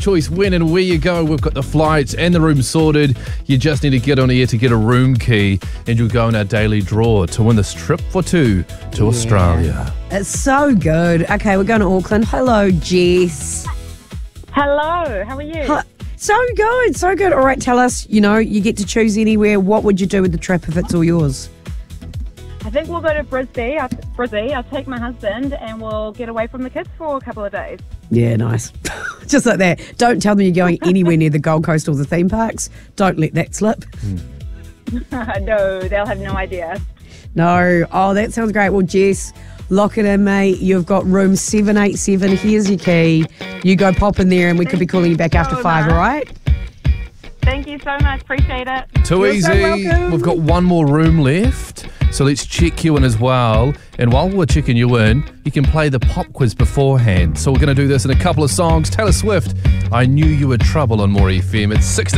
choice when and where you go. We've got the flights and the room sorted. You just need to get on here to get a room key, and you'll go in our daily draw to win this trip for two to Australia. It's so good. Okay, we're going to Auckland. Hello, Jess. Hello, how are you? So good, so good. All right, tell us, you get to choose anywhere. What would you do with the trip if it's all yours? I think we'll go to Brisbane. I'll take my husband and we'll get away from the kids for a couple of days. Yeah, nice. Just like that. Don't tell them you're going anywhere near the Gold Coast or the theme parks. Don't let that slip. No, they'll have no idea. No. Oh, that sounds great. Well, Jess, lock it in, mate. You've got room 787. Here's your key. You go pop in there and we could be calling you back after 5, all right? Thank you so much. Appreciate it. Too You're easy. so welcome. We've got one more room left. So let's check you in as well. And while we're checking you in, you can play the pop quiz beforehand. So we're going to do this in a couple of songs. Taylor Swift, I Knew You Were Trouble on More FM. It's 16.